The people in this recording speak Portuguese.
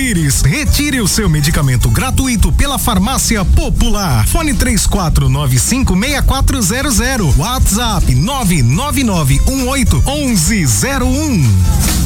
Pires. Retire o seu medicamento gratuito pela Farmácia Popular. Fone 34956400. WhatsApp 999181101.